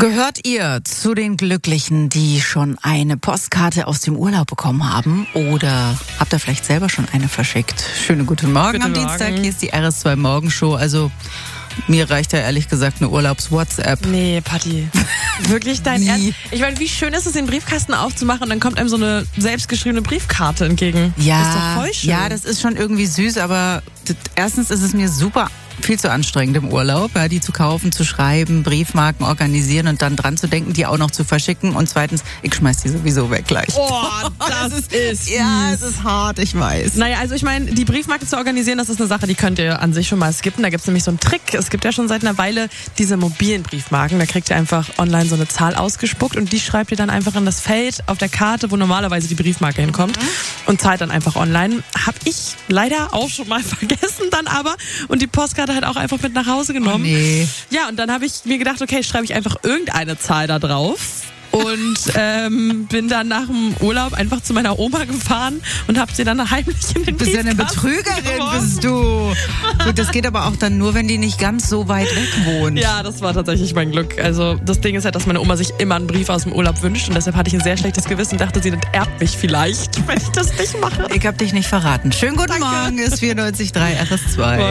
Gehört ihr zu den Glücklichen, die schon eine Postkarte aus dem Urlaub bekommen haben? Oder habt ihr vielleicht selber schon eine verschickt? Schönen guten Morgen am Dienstag. Hier ist die RS2 Morgenshow. Also mir reicht ja ehrlich gesagt eine Urlaubs-WhatsApp. Nee, Patti. Wirklich dein Ernst? Ich meine, wie schön ist es, den Briefkasten aufzumachen und dann kommt einem so eine selbstgeschriebene Briefkarte entgegen. Ja, das ist doch voll schön. Ja, das ist schon irgendwie süß, aber erstens ist es mir viel zu anstrengend im Urlaub, ja, die zu kaufen, zu schreiben, Briefmarken organisieren und dann dran zu denken, die auch noch zu verschicken. Und zweitens, ich schmeiß die sowieso weg gleich. Oh, das ist ja, es ist hart, ich weiß. Naja, also ich meine, die Briefmarke zu organisieren, das ist eine Sache, die könnt ihr an sich schon mal skippen. Da gibt es nämlich so einen Trick. Es gibt ja schon seit einer Weile diese mobilen Briefmarken. Da kriegt ihr einfach online so eine Zahl ausgespuckt und die schreibt ihr dann einfach in das Feld auf der Karte, wo normalerweise die Briefmarke hinkommt und zahlt dann einfach online. Hab ich leider auch schon mal vergessen dann aber und die Postkarte halt auch einfach mit nach Hause genommen. Oh nee. Ja, und dann habe ich mir gedacht, okay, schreibe ich einfach irgendeine Zahl da drauf. Und bin dann nach dem Urlaub einfach zu meiner Oma gefahren und habe sie dann heimlich in den Du bist ja eine Betrügerin, bist du. Gut, das geht aber auch dann nur, wenn die nicht ganz so weit weg wohnt. Ja, das war tatsächlich mein Glück. Also das Ding ist halt, dass meine Oma sich immer einen Brief aus dem Urlaub wünscht und deshalb hatte ich ein sehr schlechtes Gewissen und dachte, sie enterbt mich vielleicht, wenn ich das nicht mache. Ich hab dich nicht verraten. Schönen guten Morgen, ist 94.3 RS2.